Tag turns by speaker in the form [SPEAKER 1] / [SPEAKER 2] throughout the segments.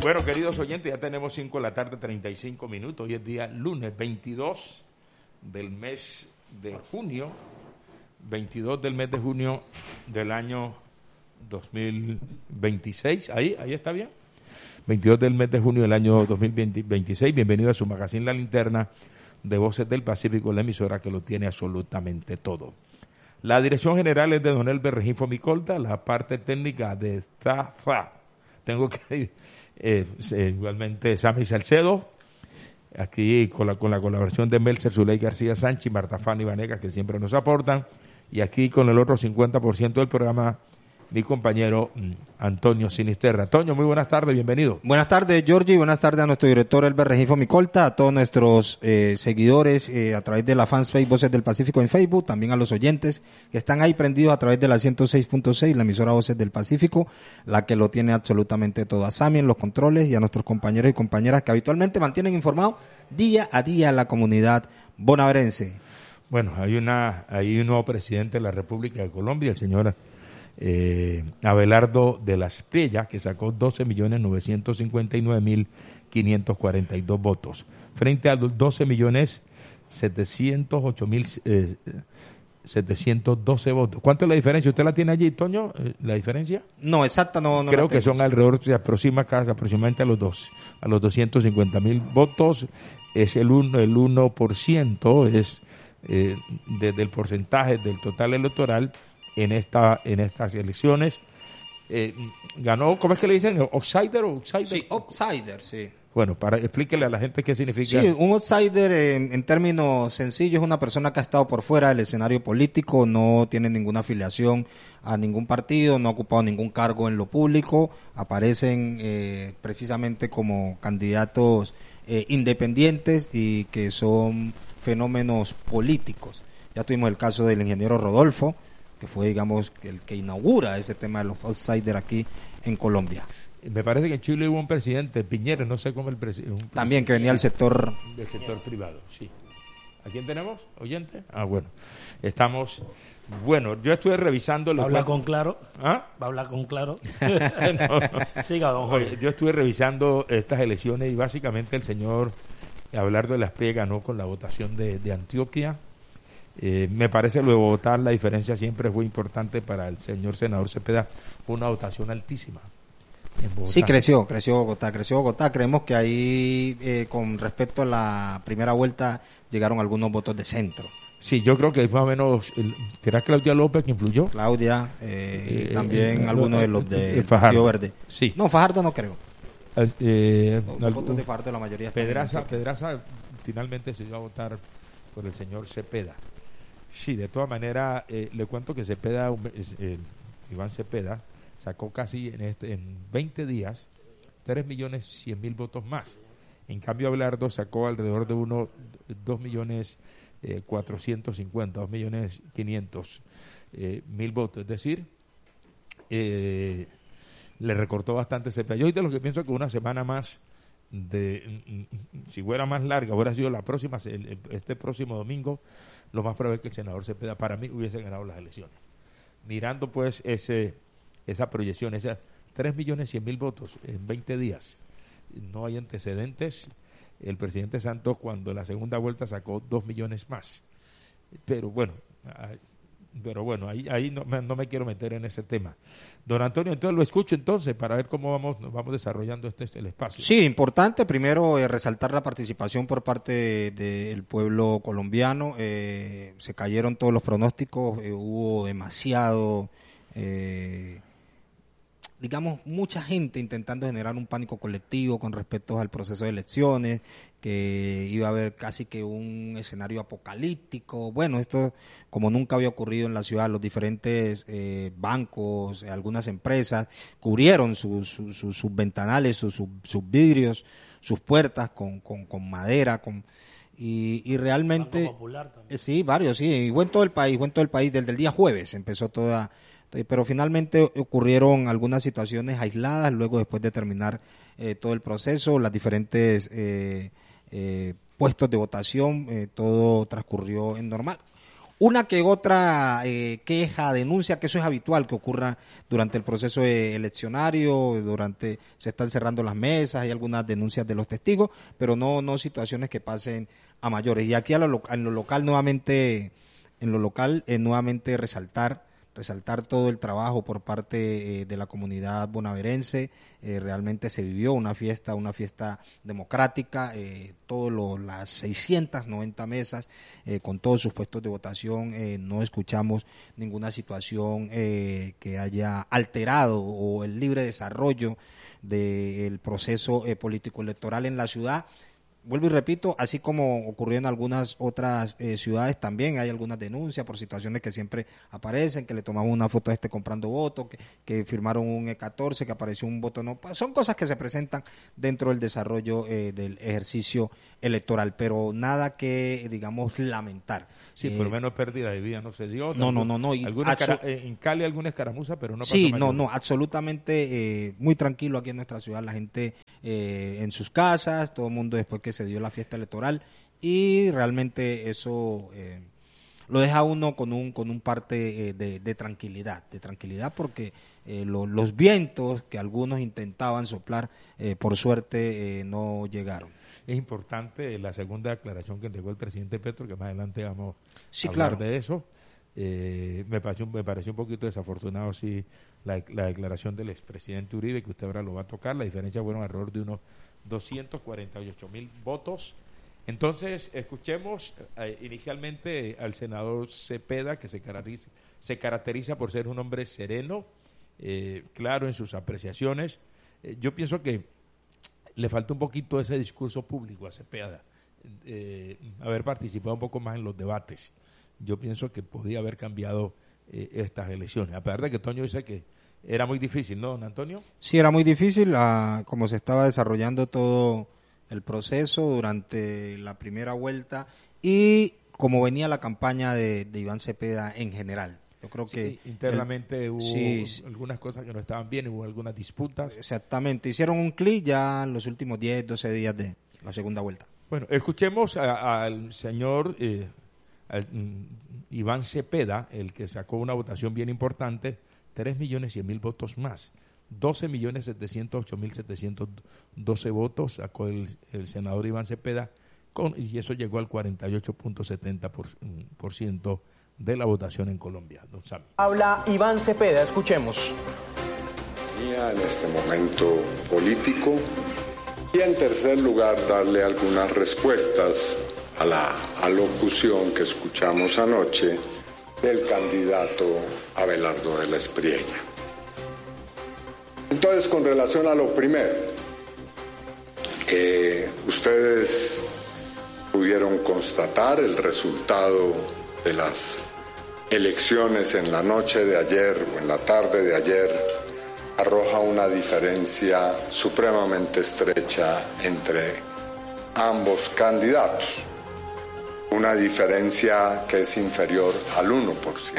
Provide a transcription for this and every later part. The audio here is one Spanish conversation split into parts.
[SPEAKER 1] Bueno, queridos oyentes, ya tenemos 5 de la tarde, 35 minutos. Hoy es día lunes 22 del mes de junio, 22 del mes de junio del año 2026. Ahí está bien. 22 del mes de junio del año 2026. Bienvenido a su magazine La Linterna de Voces del Pacífico, la emisora que lo tiene absolutamente todo. La dirección general es de Don Elber Regifo Micolta, la parte técnica de Stafa. Tengo que igualmente Sammy Salcedo, aquí con la colaboración de Melcer Zuley García Sánchez y Marta Fanny Vanegas, que siempre nos aportan, y aquí con el otro 50% del programa, mi compañero Antonio Sinisterra. Toño, muy buenas tardes, bienvenido.
[SPEAKER 2] Buenas tardes, Georgie, buenas tardes a nuestro director Elber Regifo Micolta, a todos nuestros seguidores a través de la fanpage Voces del Pacífico en Facebook, también a los oyentes que están ahí prendidos a través de la 106.6, la emisora Voces del Pacífico, la que lo tiene absolutamente todo. A Sami en los controles y a nuestros compañeros y compañeras que habitualmente mantienen informado día a día a la comunidad bonaerense.
[SPEAKER 1] Bueno, hay un nuevo presidente de la República de Colombia, el señor Abelardo de la Espriella, que sacó 12.959.542 votos frente a los 12.708.712 votos. ¿Cuánto es la diferencia? ¿Usted la tiene allí, Toño? ¿La diferencia?
[SPEAKER 2] No, exacta no.
[SPEAKER 1] Creo que son alrededor, se aproxima aproximadamente a los 250.000 votos. Es el 1% es del porcentaje del total electoral en estas elecciones. Ganó, ¿cómo es que le dicen? ¿Outsider o outsider?
[SPEAKER 2] Sí, outsider, sí.
[SPEAKER 1] Bueno, explíquele a la gente qué significa.
[SPEAKER 2] Sí, un outsider en términos sencillos es una persona que ha estado por fuera del escenario político, no tiene ninguna afiliación a ningún partido, no ha ocupado ningún cargo en lo público, aparecen precisamente como candidatos independientes y que son fenómenos políticos. Ya tuvimos el caso del ingeniero Rodolfo, que fue, digamos, el que inaugura ese tema de los outsiders aquí en Colombia.
[SPEAKER 1] Me parece que en Chile hubo un presidente, Piñera, no sé cómo el presidente.
[SPEAKER 2] También que venía del sector
[SPEAKER 1] privado, sí. ¿A quién tenemos? ¿Oyente? Bueno. Bueno, yo estuve revisando...
[SPEAKER 3] ¿Va a hablar con Claro?
[SPEAKER 1] ¿Ah?
[SPEAKER 3] ¿Va a hablar con Claro?
[SPEAKER 1] No.
[SPEAKER 3] Siga, don Jorge.
[SPEAKER 1] Yo estuve revisando estas elecciones y básicamente el señor Abelardo de la Espriella ganó con la votación de Antioquia. Me parece lo de Bogotá, la diferencia siempre fue importante para el señor senador Cepeda, fue una votación altísima en Bogotá.
[SPEAKER 2] Sí, creció Bogotá. Creemos que ahí, con respecto a la primera vuelta, llegaron algunos votos de centro.
[SPEAKER 1] Sí, yo creo que más o menos, ¿será Claudia López que influyó?
[SPEAKER 2] Claudia, también algunos de los de
[SPEAKER 1] Partido
[SPEAKER 2] Verde.
[SPEAKER 1] Sí.
[SPEAKER 2] No, Fajardo no creo.
[SPEAKER 1] Los
[SPEAKER 2] votos de Fajardo la mayoría están
[SPEAKER 1] Pedraza finalmente se iba a votar por el señor Cepeda. Sí, de todas maneras, le cuento que Cepeda, Iván Cepeda, sacó casi en 20 días 3.100.000 votos más. En cambio, Abelardo sacó alrededor de 2.500.000 votos. Es decir, le recortó bastante Cepeda. Yo hoy de lo que pienso que una semana más, si fuera más larga, hubiera sido la próxima, este próximo domingo, lo más probable es que el senador Cepeda, para mí, hubiese ganado las elecciones. Mirando pues esa proyección, esas 3.100.000 votos en 20 días, no hay antecedentes. El presidente Santos, cuando en la segunda vuelta sacó 2 millones más. Pero bueno, ahí no me quiero meter en ese tema. Don Antonio, entonces lo escucho entonces para ver cómo nos vamos desarrollando el espacio.
[SPEAKER 2] Sí, importante primero resaltar la participación por parte del pueblo colombiano. Se cayeron todos los pronósticos, hubo demasiado, mucha gente intentando generar un pánico colectivo con respecto al proceso de elecciones, que iba a haber casi que un escenario apocalíptico. Bueno, esto como nunca había ocurrido en la ciudad, los diferentes bancos, algunas empresas cubrieron sus ventanales, sus vidrios, sus puertas con madera, y realmente
[SPEAKER 3] Banco Popular también.
[SPEAKER 2] Sí, varios, sí, y fue en todo el país, desde el día jueves empezó toda. Pero finalmente ocurrieron algunas situaciones aisladas, luego después de terminar todo el proceso, las diferentes puestos de votación, todo transcurrió en normal. una que otra queja, denuncia, que eso es habitual que ocurra durante el proceso eleccionario, se están cerrando las mesas, hay algunas denuncias de los testigos, pero no situaciones que pasen a mayores. Y aquí en lo local nuevamente resaltar todo el trabajo por parte de la comunidad bonaverense. Realmente se vivió una fiesta democrática, las 690 mesas con todos sus puestos de votación, no escuchamos ninguna situación que haya alterado o el libre desarrollo del proceso político electoral en la ciudad. Vuelvo y repito, así como ocurrió en algunas otras ciudades, también hay algunas denuncias por situaciones que siempre aparecen, que le tomamos una foto a comprando votos, que firmaron un E14, que apareció un voto no. Son cosas que se presentan dentro del desarrollo del ejercicio electoral, pero nada que, digamos, lamentar.
[SPEAKER 1] Sí, por lo menos pérdida de vida no se dio.
[SPEAKER 2] No.
[SPEAKER 1] En Cali alguna escaramuza, pero no pasó
[SPEAKER 2] Sí,
[SPEAKER 1] mayor.
[SPEAKER 2] absolutamente muy tranquilo aquí en nuestra ciudad, la gente en sus casas, todo el mundo después que se dio la fiesta electoral, y realmente eso lo deja a uno con un parte de tranquilidad porque los vientos que algunos intentaban soplar, por suerte no llegaron.
[SPEAKER 1] Es importante la segunda declaración que entregó el presidente Petro, que más adelante vamos a
[SPEAKER 2] claro.
[SPEAKER 1] hablar de eso. Me pareció un poquito desafortunado la declaración del expresidente Uribe, que usted ahora lo va a tocar. La diferencia fueron alrededor de unos 248,000 votos. Entonces, escuchemos inicialmente al senador Cepeda, que se caracteriza por ser un hombre sereno, claro en sus apreciaciones. Yo pienso que le falta un poquito ese discurso público a Cepeda, haber participado un poco más en los debates. Yo pienso que podía haber cambiado estas elecciones, a pesar de que Toño dice que era muy difícil, ¿no, don Antonio?
[SPEAKER 2] Sí, era muy difícil, como se estaba desarrollando todo el proceso durante la primera vuelta y como venía la campaña de Iván Cepeda en general. Yo creo que
[SPEAKER 1] internamente hubo algunas cosas que no estaban bien, hubo algunas disputas.
[SPEAKER 2] Exactamente, hicieron un clic ya en los últimos 10, 12 días de la segunda vuelta.
[SPEAKER 1] Bueno, escuchemos al señor Iván Cepeda, el que sacó una votación bien importante, 3.100.000 votos más. 12.708.712 votos sacó el senador Iván Cepeda, y eso llegó al 48.70% de la votación en Colombia. Don Sam.
[SPEAKER 4] Habla Iván Cepeda, escuchemos.
[SPEAKER 5] En este momento político, y en tercer lugar darle algunas respuestas a la alocución que escuchamos anoche del candidato Abelardo de la Espriella. Entonces, con relación a lo primero, ustedes pudieron constatar el resultado de las elecciones en la noche de ayer o en la tarde de ayer. Arroja una diferencia supremamente estrecha entre ambos candidatos, una diferencia que es inferior al 1%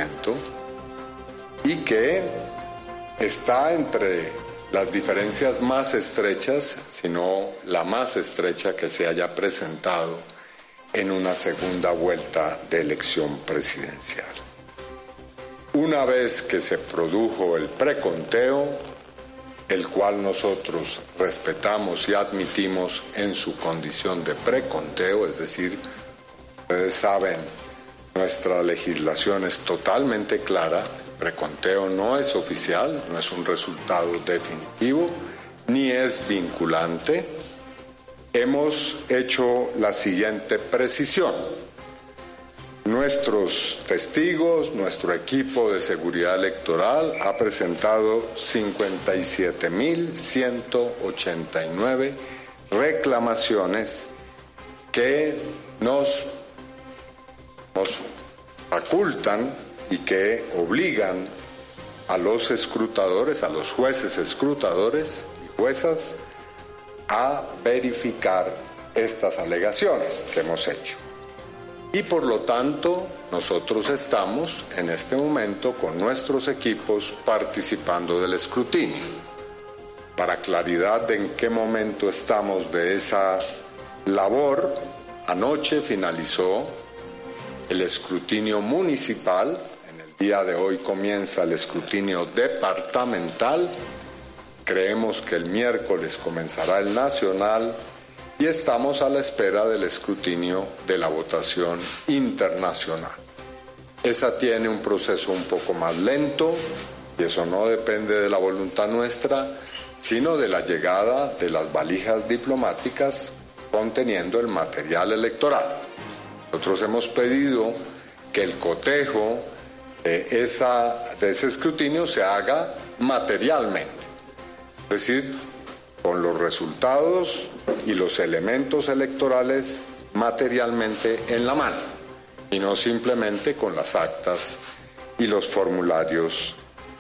[SPEAKER 5] y que está entre las diferencias más estrechas, sino la más estrecha que se haya presentado en una segunda vuelta de elección presidencial. Una vez que se produjo el preconteo, el cual nosotros respetamos y admitimos en su condición de preconteo, es decir, ustedes saben, nuestra legislación es totalmente clara, el preconteo no es oficial, no es un resultado definitivo, ni es vinculante. Hemos hecho la siguiente precisión. Nuestros testigos, nuestro equipo de seguridad electoral ha presentado 57.189 reclamaciones que nos facultan y que obligan a los escrutadores, a los jueces escrutadores y juezas a verificar estas alegaciones que hemos hecho. Y por lo tanto, nosotros estamos en este momento con nuestros equipos participando del escrutinio. Para claridad de en qué momento estamos de esa labor, anoche finalizó el escrutinio municipal. En el día de hoy comienza el escrutinio departamental. Creemos que el miércoles comenzará el nacional y estamos a la espera del escrutinio de la votación internacional. Esa tiene un proceso un poco más lento y eso no depende de la voluntad nuestra, sino de la llegada de las valijas diplomáticas conteniendo el material electoral. Nosotros hemos pedido que el cotejo de ese escrutinio se haga materialmente, es decir, con los resultados y los elementos electorales materialmente en la mano, y no simplemente con las actas y los formularios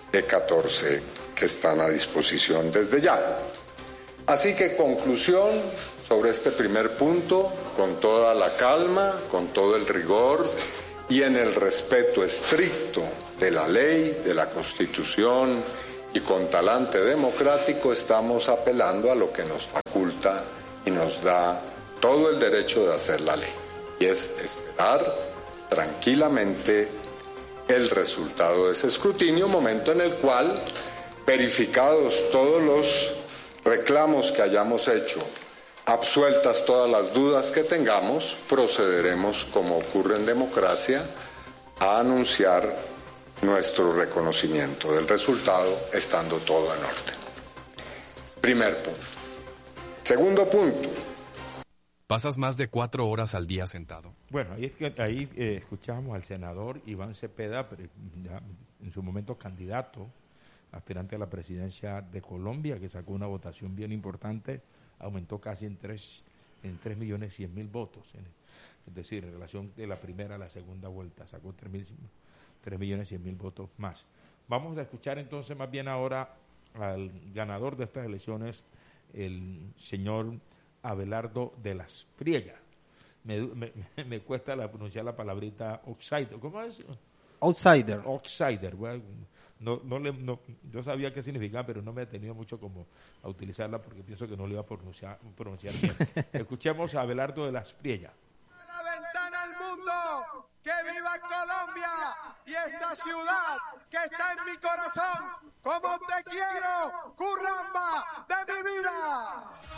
[SPEAKER 5] E14 que están a disposición desde ya. Así que conclusión sobre este primer punto, con toda la calma, con todo el rigor y en el respeto estricto de la ley, de la Constitución y con talante democrático, estamos apelando a lo que nos faculta y nos da todo el derecho de hacer la ley, y es esperar tranquilamente el resultado de ese escrutinio, momento en el cual, verificados todos los reclamos que hayamos hecho, absueltas todas las dudas que tengamos, procederemos, como ocurre en democracia, a anunciar nuestro reconocimiento del resultado, estando todo en orden. Primer punto. Segundo punto.
[SPEAKER 6] ¿Pasas más de 4 horas al día sentado?
[SPEAKER 1] Bueno, ahí escuchamos al senador Iván Cepeda, ya en su momento candidato, aspirante a la presidencia de Colombia, que sacó una votación bien importante, aumentó casi en 3.100.000 votos, es decir, en relación de la primera a la segunda vuelta, sacó 3.100.000 votos más. Vamos a escuchar entonces más bien ahora al ganador de estas elecciones, el señor Abelardo de las Priella. Me cuesta pronunciar la palabrita outsider. ¿Cómo es?
[SPEAKER 2] Outsider.
[SPEAKER 1] Outsider. Bueno, yo sabía qué significaba, pero no me he detenido mucho como a utilizarla porque pienso que no lo iba a pronunciar bien. Escuchemos a Abelardo de las Priella.
[SPEAKER 7] La ventana al mundo, que viva Colombia y esta ciudad que está en mi corazón, como te quiero, Curramba de mi vida.